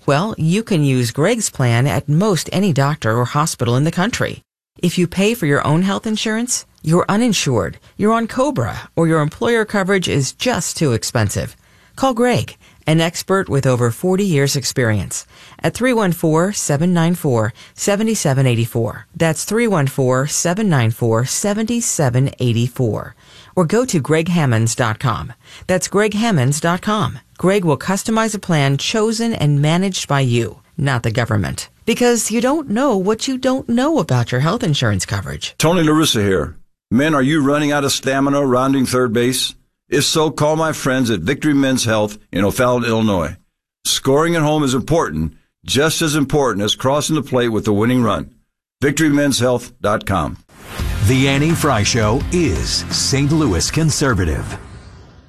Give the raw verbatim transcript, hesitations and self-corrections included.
Well, you can use Greg's plan at most any doctor or hospital in the country. If you pay for your own health insurance, you're uninsured, you're on COBRA, or your employer coverage is just too expensive. Call Greg, an expert with over forty years experience, at three one four, seven nine four, seven seven eight four. That's three one four, seven nine four, seven seven eight four. Or go to greg hammonds dot com. That's greg hammonds dot com. Greg will customize a plan chosen and managed by you, not the government. Because you don't know what you don't know about your health insurance coverage. Tony LaRussa here. Men, are you running out of stamina rounding third base? If so, call my friends at Victory Men's Health in O'Fallon, Illinois. Scoring at home is important, just as important as crossing the plate with the winning run. victory men's health dot com. The Annie Frey Show is Saint Louis conservative.